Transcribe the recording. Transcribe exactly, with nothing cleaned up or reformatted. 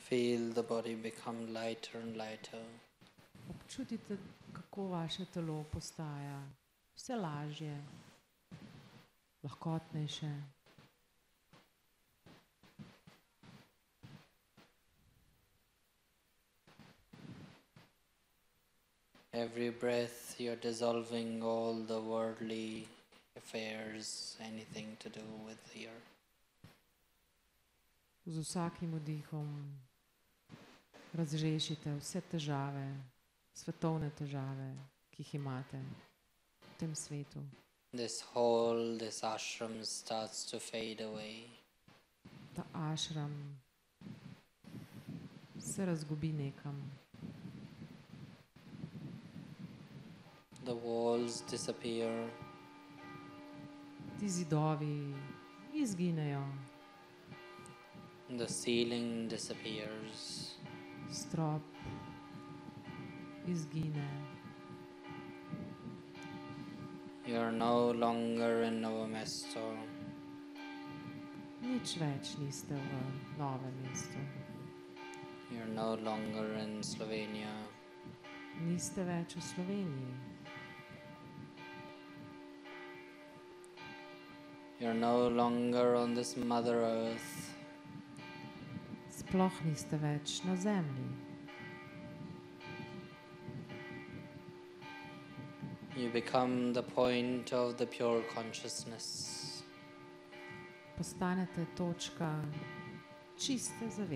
Feel the body become lighter and lighter. Občutite, kako vaše telo postaja vse lažje, lahkotnejše. Every breath you're dissolving all the worldly affairs, anything to do with here. Z vsakim vdihom razrešite vse težave, svetovne težave, ki jih imate v tem svetu. This whole, this ashram starts to fade away. Ta ashram se razgubi nekam. The walls disappear. Ti zidovi izginejo. The ceiling disappears. Strop izgine. You're no longer in Novo Mesto. Nič več niste v novem mestu. You're no longer in Slovenia. Niste več v Sloveniji. You're no longer on this Mother Earth. Sploh niste več na zemlji. You become the point of the pure consciousness. Postanete točka čiste zavesti.